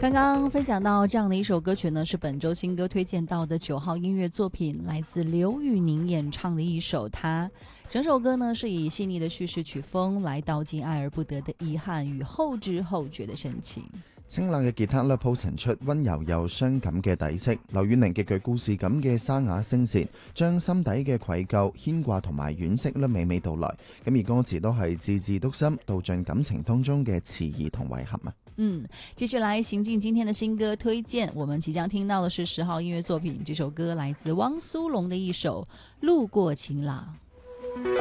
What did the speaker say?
刚刚分享到这样的一首歌曲呢，是本周新歌推荐到的9号音乐作品，来自刘宇宁演唱的一首《他》。整首歌呢是以細膩的敘事曲風來道盡愛而不得的遺憾與後知後覺的深情。 清冷嘅吉他咧鋪陳出溫柔又傷感嘅底色，劉宇寧極具故事感嘅沙啞聲線，將心底嘅愧疚、牽掛同埋惋惜咧娓娓道來。咁而歌詞都係字字篤心，道盡感情當中嘅遲疑同遺憾啊。 繼續來行進今天的新歌推薦，我們即將聽到的是10號音樂作品，這首歌來自汪蘇泷的一首《路過晴朗》。